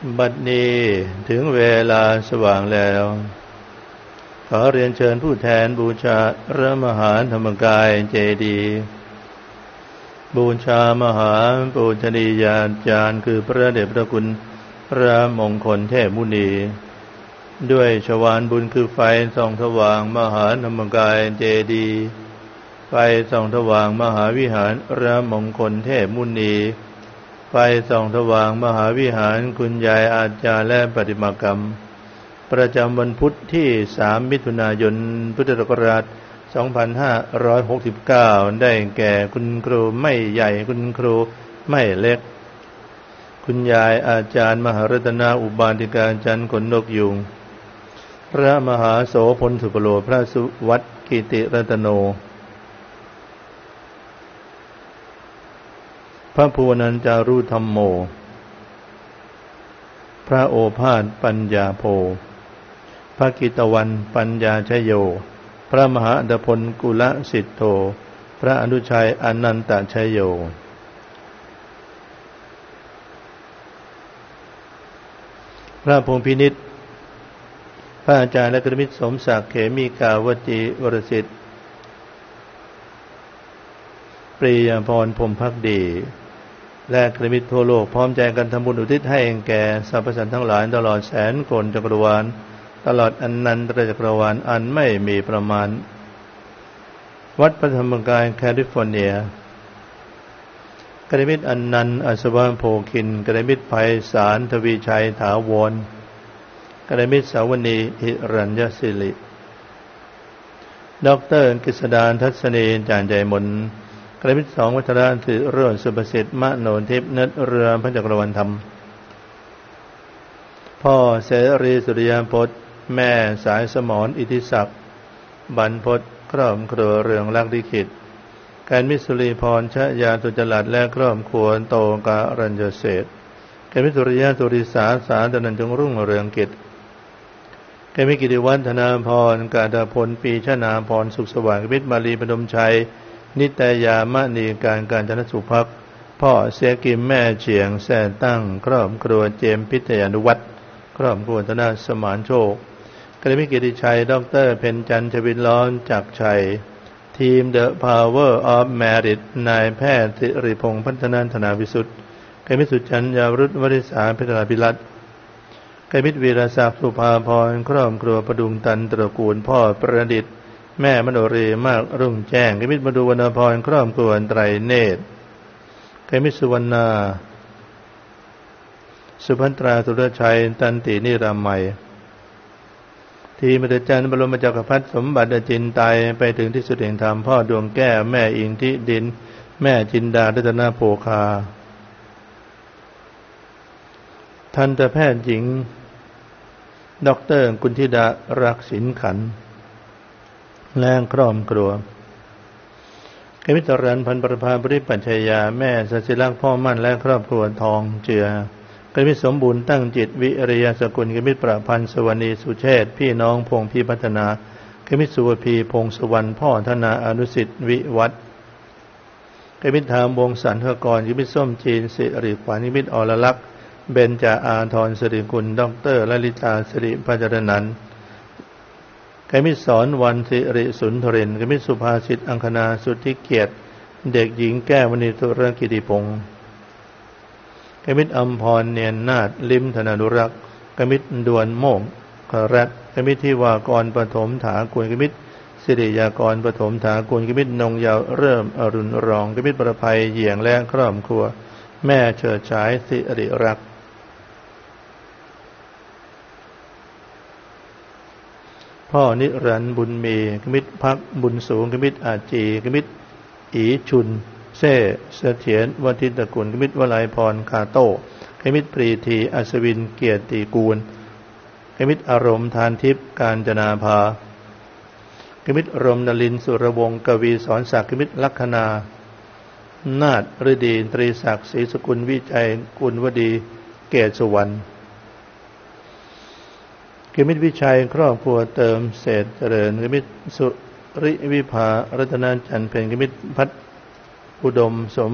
บัดนี้ถึงเวลาสว่างแล้วขอเรียนเชิญผู้แทนบูชาพระมหาธรรมกายเจดีย์บูชามหาปูชนียาจารย์คือพระเดชพระคุณพระมงคลเทพมุนีด้วยชวาลบุญคือไฟส่องสว่างมหาธรรมกายเจดีย์ไฟส่องสว่างมหาวิหารพระมงคลเทพมุนีไฟส่องสว่างมหาวิหารคุณยายอาจารย์และประติมากรรมประจำวันพุธที่3 มิถุนายน พุทธศักราช 2569 ได้แก่คุณครูไม่ใหญ่คุณครูไม่เล็กคุณยายอาจารย์มหารัตนาอุบาสิกาจันทร์ขนนกยูงพระมหาโสพลสุปโลพระสุวัตกิติรัตโนพระภูวนัญจารุธรรมโมพระโอภาสปัญญาโพพระกิตวันปัญญาชโยพระมหาอัฏฐพลกุลสิทโธพระอนุชัยอนันตชโยพระพงษ์พินิจพระอาจารย์และกรมิตรสมศักดิ์เขมีกาวจีวรสิทธิ์ปรียาพรพรหมภักดีและกรมิตรทั่วโลกพร้อมใจกันทำบุญอุทิศให้แก่สรรพสัตว์ทั้งหลายตลอดแสนโกลจักรวาลตลอดอนันตจักรวาลอันไม่มีประมาณวัดพระธรรมกายแคลิฟอร์เนียกรมิตรอนันต์อัศวะโภคินกรมิตรไพศาลทวีชัยถาวรกรมิตรสาวณีหิรัญญศิริดร.กฤษดาทัศนีจานใจมนกรมิตร2วัชระสิโรจน์สุประสิทธิ์มโนทิพย์นัทเรือพระจักรวรรดิธรรมพ่อเสรีสุริยพจน์แม่สายสมรอิทธิศักดิ์บรรพตครอบครัวเรืองลักษณ์ลิขิตการมิสุรีพรชยาตุจรัสและครอบครัวโตการัญญเศรษฐ์การมิสุริยะสุริสาสาธนันจงรุ่งเรืองกิจการมิกิติวัฒนาพรกาดาพลปีชนาพรสุขสว่างมิตรมาลีพนมชัยนิตยามณีการจนสุภักดิ์พ่อเสียกิมแม่เฉียงแส่ตั้งครอบครัวเจมพิทยานุวัฒน์ครอบครัวธนาสมานโชคกรมิกิติชัยดร.เพ็ญจันทร์ชวินล้อมจักรชัยทีม The Power of Merit นายแพทย์สิริพงษ์พัฒนาธนาวิสุทธิ์กรมิสุจันยารุตวริษาเพชรพิรัตน์กรมิตรวีรศักดิ์สุภาพรครอบครัวประดุงตันตระกูลพ่อประดิษฐ์แม่มโนรีมากรุ่งแจ้งกรมิตรมดูวรรณพรครอบครัวไตรเนตรกรมิตรสุวรรณาสุภัตราสุรชัยตันตินิรามัยทีมเดชจันทร์บรมจักรพรรดิสมบัติจินไตไปถึงที่สุดแห่งธรรมพ่อดวงแก้วแม่อิงทิดินแม่จินดารัตนโภคาทันตแพทย์หญิงดร.กุลธิดารักษิณขันธ์แรงครอบครัวกมิตรรันพันประภาบริปัญชยาแม่สศิลักษณ์พ่อมั่นและครอบครัวทองเจือกมิตรสมบูรณ์ตั้งจิตวิริยสกุลกมิตรประพันธ์สวนีสุเชษพี่น้องพงศ์พิพัฒนากมิตรสุวพีพงศ์สุวรรณพ่อธนาอนุสิทธิ์วิวัฒน์กมิตรธรรมวงศ์สันทกรกมิตรส้มจีนสิริขวัญกมิตรอรลักษณ์เบญจอาธรสิริกุลดร.ลลิตาสิริพัชรนันท์กมิตรสอนวันสิริสุนทรินกมิตรสุภาสิทธิ์อังคณาสุทธิเกียรติเด็กหญิงแก้วมณีธุรกิติพงศ์กมิตรอัมพรเนียนนาถลิมธนานุรักษ์กมิตรดวนโมกขรัตน์กมิตรทิวากรปฐมถากุลกมิตรสิริยากรปฐมถากุลกมิตรนงเยาว์เริ่มอรุณรองกมิตรประภัยเหยี่ยงและครอบครัวแม่เฉิดฉายสิริรักษ์พ่อนิรันดร์บุญมีกมิตรพักบุญสูงกมิตรอาจีกมิตรอีชุนเซ่เสถียรวทิตกุลกมิตรวลัยพรคาโต้กมิตรปรีทีอัศวินเกียรติกูลกมิตรอารมณ์ทานทิพย์การจนาภากมิตรรมนลินสุรวงศ์กวีสอนศักดิ์กมิตรลัคนานาถฤดีตรีศักดิ์ศรีสกุลวิจัยกุลวดีเกศสุวรรณกมิตรวิชัยครอบครัวเติมเศรษฐ์เจริญกมิตรสุริวิภารัตนจันทร์เพ็ญกมิตรพัฒอุดมสม